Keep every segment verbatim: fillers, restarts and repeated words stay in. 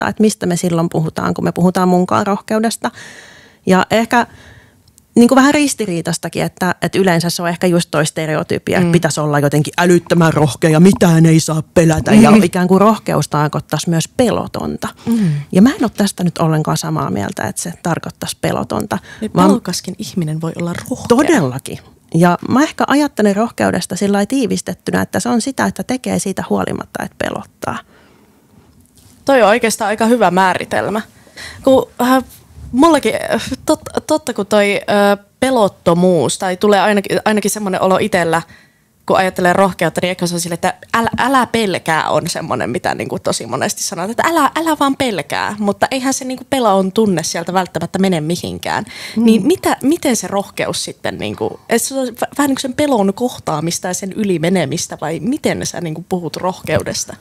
että mistä me silloin puhutaan, kun me puhutaan munkaan rohkeudesta. Ja ehkä niin kuin vähän ristiriitastakin, että, että yleensä se on ehkä just toi stereotyypia, että mm. pitäisi olla jotenkin älyttömän rohkea ja mitään ei saa pelätä. Mm. Ja ikään kuin rohkeus tarkoittaisi myös pelotonta. Mm. Ja mä en ole tästä nyt ollenkaan samaa mieltä, että se tarkoittaisi pelotonta. Pelokaskin ihminen voi olla rohkea. Todellakin. Ja mä ehkä ajattelen rohkeudesta sillä lailla tiivistettynä, että se on sitä, että tekee siitä huolimatta, että pelottaa. Toi on oikeastaan aika hyvä määritelmä. Kun äh, mullakin, tot, totta kun toi äh, pelottomuus, tai tulee ainakin, ainakin semmoinen olo itsellä, kun ajattelee rohkeutta, niin ehkä se on sille, että älä, älä pelkää on semmoinen, mitä niin kuin tosi monesti sanoo, että älä, älä vaan pelkää, mutta eihän se niin kuin pelon tunne sieltä välttämättä mene mihinkään. Mm. Niin mitä, miten se rohkeus sitten, niin kuin, että se on vähän niin kuin sen pelon kohtaamista ja sen yli menemistä, vai miten sä niin kuin puhut rohkeudesta?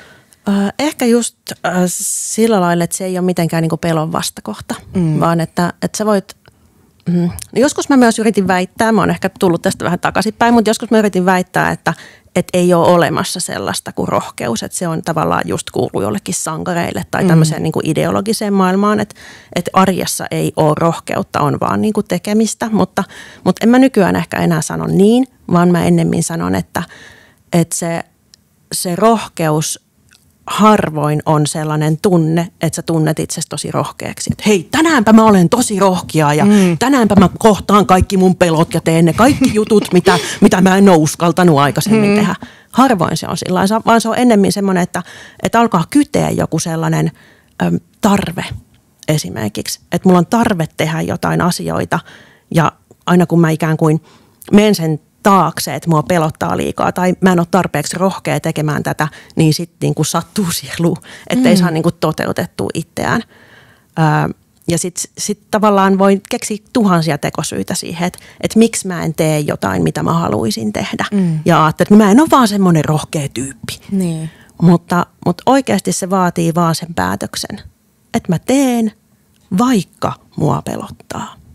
Ehkä just äh, sillä lailla, että se ei ole mitenkään niin kuin pelon vastakohta, mm. vaan että, että sä voit, mm, joskus mä myös yritin väittää, mä oon ehkä tullut tästä vähän takaisinpäin, mutta joskus mä yritin väittää, että, että ei ole olemassa sellaista kuin rohkeus, että se on tavallaan just kuuluu jollekin sankareille tai tämmöiseen mm. niin kuin ideologiseen maailmaan, että, että arjessa ei ole rohkeutta, on vaan niin kuin tekemistä, mutta, mutta en mä nykyään ehkä enää sano niin, vaan mä ennemmin sanon, että, että se, se rohkeus harvoin on sellainen tunne, että sä tunnet itsesi tosi rohkeaksi. Että hei, tänäänpä mä olen tosi rohkea ja mm. tänäänpä mä kohtaan kaikki mun pelot ja teen ne kaikki jutut, mitä, mitä mä en ole uskaltanut aikaisemmin mm. tehdä. Harvoin se on sillä lailla, vaan se on ennemmin semmoinen, että, että alkaa kyteä joku sellainen äm, tarve esimerkiksi. Että mulla on tarve tehdä jotain asioita ja aina kun mä ikään kuin menen sen taakse, että mua pelottaa liikaa tai mä en ole tarpeeksi rohkea tekemään tätä, niin sitten niin kuin sattuu sielu, ettei mm. saa niin kuin toteutettua itseään. Öö, ja sitten sit tavallaan voi keksiä tuhansia tekosyitä siihen, että, että miksi mä en tee jotain, mitä mä haluaisin tehdä. Mm. Ja ajattelin, että mä en ole vaan semmoinen rohkea tyyppi. Niin. Mutta, mutta oikeasti se vaatii vaan sen päätöksen, että mä teen, vaikka mua pelottaa.